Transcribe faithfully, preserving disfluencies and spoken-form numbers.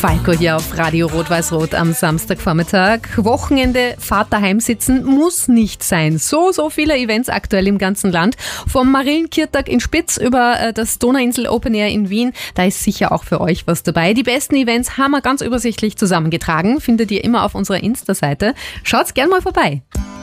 Falco hier auf Radio Rot-Weiß-Rot am Samstagvormittag. Wochenende, Fahrt daheim sitzen muss nicht sein. So, so viele Events aktuell im ganzen Land. Vom Marillenkirtag in Spitz über das Donauinsel Open Air in Wien. Da ist sicher auch für euch was dabei. Die besten Events haben wir ganz übersichtlich zusammengetragen. Findet ihr immer auf unserer Insta-Seite. Schaut's gern mal vorbei.